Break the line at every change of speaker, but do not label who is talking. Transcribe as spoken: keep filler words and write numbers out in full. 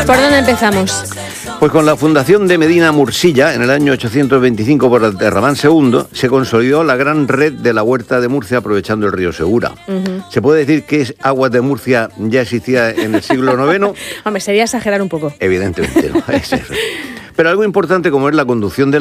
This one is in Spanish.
¿Por dónde empezamos?
Pues con la fundación de Medina Mursilla, en el año ochocientos veinticinco por Abderramán segundo, se consolidó la gran red de la Huerta de Murcia aprovechando el río Segura. Uh-huh. ¿Se puede decir que es Aguas de Murcia ya existía en el siglo noveno?
Hombre, sería exagerar un poco.
Evidentemente no, es eso. Pero algo importante como es la conducción de